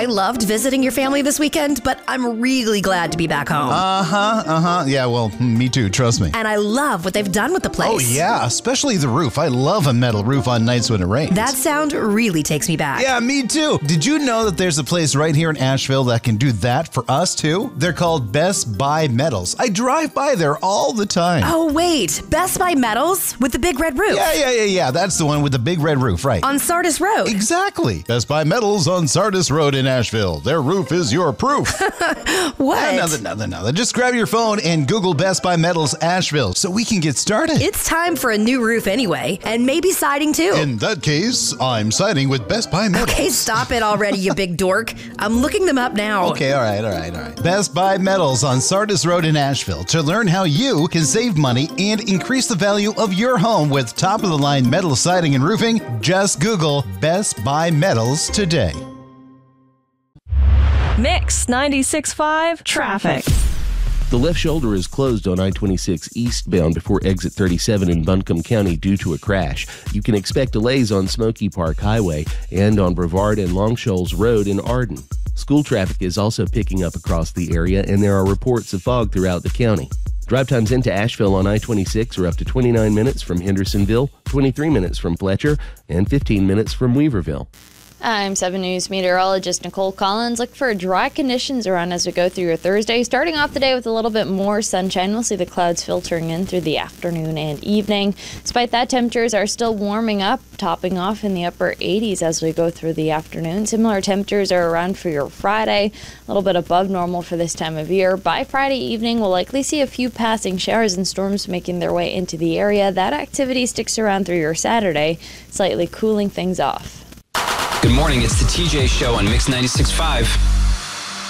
I loved visiting your family this weekend, but I'm really glad to be back home. Yeah, well, me too, trust me. And I love what they've done with the place. Oh, yeah, especially the roof. I love a metal roof on nights when it rains. That sound really takes me back. Yeah, me too. Did you know that there's a place right here in Asheville that can do that for us too? They're called Best Buy Metals. I drive by there all the time. Oh, wait. Best Buy Metals with the big red roof. Yeah. That's the one with the big red roof, right? On Sardis Road. Exactly. Best Buy Metals on Sardis Road in Asheville. Their roof is your proof. What? Nothing. Just grab your phone and Google Best Buy Metals Asheville so we can get started. It's time for a new roof anyway, and maybe siding too. In that case, I'm siding with Best Buy Metals. Okay, stop it already, you big dork. I'm looking them up now. Okay, all right. Best Buy Metals on Sardis Road in Asheville. To learn how you can save money and increase the value of your home with top-of-the-line metal siding and roofing, just Google Best Buy Metals today. Mix 96.5 traffic. The left shoulder is closed on I-26 eastbound before exit 37 in Buncombe County due to a crash. You can expect delays on Smoky Park Highway and on Brevard and Long Shoals Road in Arden. School traffic is also picking up across the area, and there are reports of fog throughout the county. Drive times into Asheville on I-26 are up to 29 minutes from Hendersonville, 23 minutes from Fletcher, and 15 minutes from Weaverville. I'm 7 News meteorologist Nicole Collins. Look for dry conditions around as we go through your Thursday. Starting off the day with a little bit more sunshine. We'll see the clouds filtering in through the afternoon and evening. Despite that, temperatures are still warming up, topping off in the upper 80s as we go through the afternoon. Similar temperatures are around for your Friday, a little bit above normal for this time of year. By Friday evening, we'll likely see a few passing showers and storms making their way into the area. That activity sticks around through your Saturday, slightly cooling things off. Good morning, it's the TJ Show on Mix 96.5.